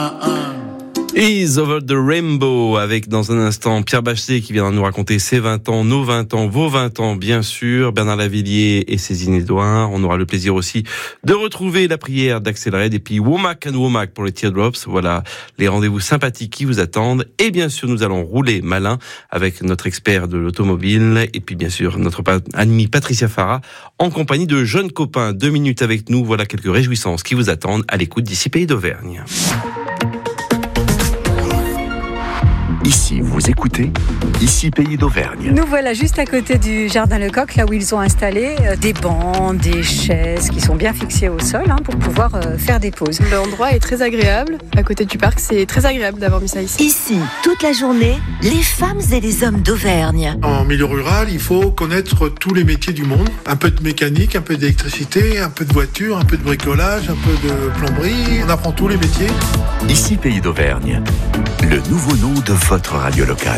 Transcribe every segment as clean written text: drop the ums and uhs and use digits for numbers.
Is Over the Rainbow, avec dans un instant Pierre Bachelet qui viendra nous raconter ses 20 ans, nos 20 ans, vos 20 ans bien sûr, Bernard Lavilliers et Cézanne Edouard. On aura le plaisir aussi de retrouver la prière d'Axel Red et puis Womack and Womack pour les Teardrops. Voilà les rendez-vous sympathiques qui vous attendent. Et bien sûr, nous allons rouler malin avec notre expert de l'automobile et puis bien sûr notre amie Patricia Farah en compagnie de jeunes copains. 2 minutes avec nous, voilà quelques réjouissances qui vous attendent à l'écoute d'ici Pays d'Auvergne. Ici, vous écoutez, ici Pays d'Auvergne. Nous voilà juste à côté du Jardin Lecoq, là où ils ont installé des bancs, des chaises qui sont bien fixées au sol pour pouvoir faire des pauses. L'endroit est très agréable. À côté du parc, c'est très agréable d'avoir mis ça ici. Ici, toute la journée, les femmes et les hommes d'Auvergne. En milieu rural, il faut connaître tous les métiers du monde. Un peu de mécanique, un peu d'électricité, un peu de voiture, un peu de bricolage, un peu de plomberie. On apprend tous les métiers. Ici Pays d'Auvergne, le nouveau nom de votre radio locale.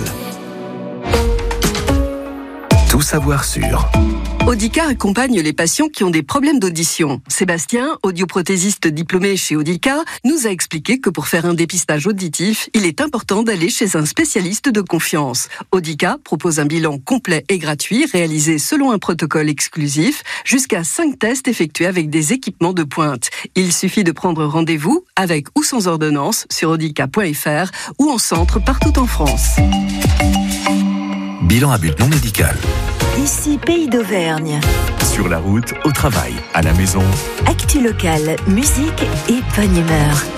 Tout savoir sur... Audica accompagne les patients qui ont des problèmes d'audition. Sébastien, audioprothésiste diplômé chez Audica, nous a expliqué que pour faire un dépistage auditif, il est important d'aller chez un spécialiste de confiance. Audica propose un bilan complet et gratuit, réalisé selon un protocole exclusif, jusqu'à 5 tests effectués avec des équipements de pointe. Il suffit de prendre rendez-vous, avec ou sans ordonnance, sur audica.fr ou en centre partout en France. Bilan à but non médical. Ici Pays d'Auvergne. Sur la route, au travail, à la maison. Actu locale, musique et bonne humeur.